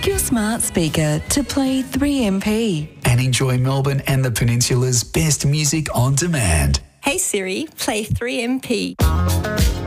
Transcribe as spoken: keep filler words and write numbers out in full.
your smart speaker to play three M P. And enjoy Melbourne and the Peninsula's best music on demand. Hey Siri, play three M P.